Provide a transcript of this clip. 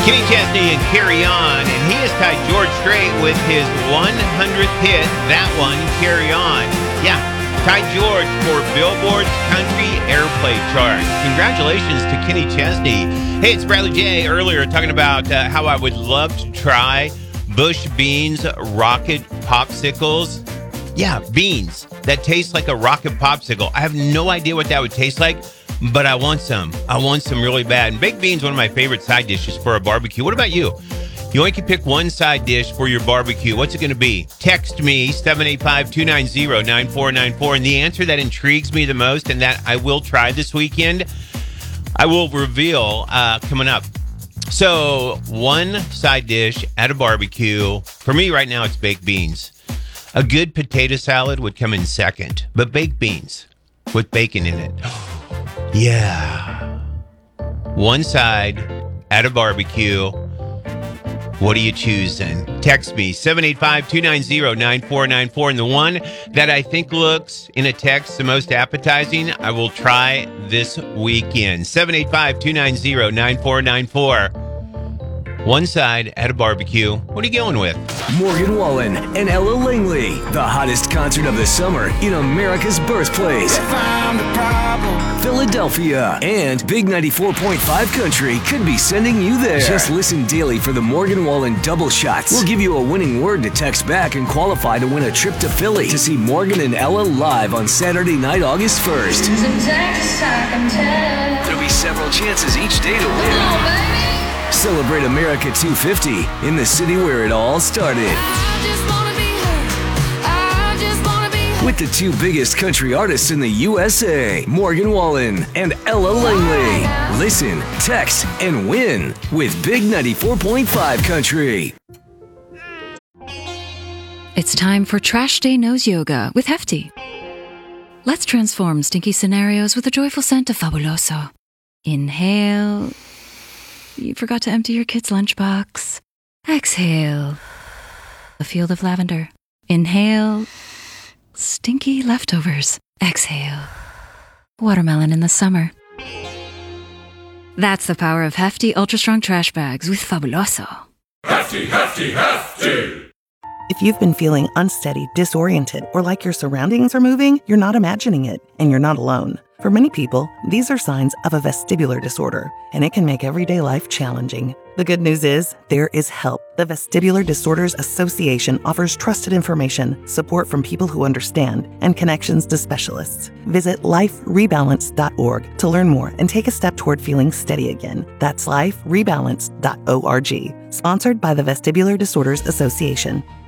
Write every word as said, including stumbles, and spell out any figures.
Kenny Chesney and Carry On, and he has tied George Strait with his one hundredth hit, that one, Carry On. Yeah, tied George for Billboard's Country Airplay chart. Congratulations to Kenny Chesney. Hey, it's Bradley J. Earlier talking about uh, how I would love to try Bush Beans Rocket Popsicles. Yeah, beans that taste like a rocket popsicle. I have no idea what that would taste like, but I want some. I want some really bad. And baked beans, one of my favorite side dishes for a barbecue. What about you? You only can pick one side dish for your barbecue. What's it going to be? Text me, seven eight five, two nine zero, nine four nine four. And the answer that intrigues me the most and that I will try this weekend, I will reveal uh, coming up. So one side dish at a barbecue. For me right now, it's baked beans. A good potato salad would come in second, but baked beans with bacon in it. Yeah. One side at a barbecue. What do you choose then? Text me, seven eight five, two nine zero, nine four nine four. And the one that I think looks in a text the most appetizing, I will try this weekend. seven eight five, two nine zero, nine four nine four. One side at a barbecue. What are you going with? Morgan Wallen and Ella Langley. The hottest concert of the summer in America's birthplace. Philadelphia. And Big ninety-four point five Country could be sending you there. Just listen daily for the Morgan Wallen double shots. We'll give you a winning word to text back and qualify to win a trip to Philly to see Morgan and Ella live on Saturday night, August first. There'll be several chances each day to win. Celebrate America two fifty in the city where it all started. With the two biggest country artists in the U S A, Morgan Wallen and Ella Langley. Listen, text, and win with Big ninety-four point five Country. It's time for Trash Day Nose Yoga with Hefty. Let's transform stinky scenarios with a joyful scent of Fabuloso. Inhale. You forgot to empty your kid's lunchbox. Exhale. A field of lavender. Inhale. Stinky leftovers. Exhale. Watermelon in the summer. That's the power of Hefty Ultra Strong Trash Bags with Fabuloso. Hefty, Hefty, Hefty! If you've been feeling unsteady, disoriented, or like your surroundings are moving, you're not imagining it, and you're not alone. For many people, these are signs of a vestibular disorder, and it can make everyday life challenging. The good news is, there is help. The Vestibular Disorders Association offers trusted information, support from people who understand, and connections to specialists. Visit life rebalance dot org to learn more and take a step toward feeling steady again. That's life rebalance dot org. Sponsored by the Vestibular Disorders Association.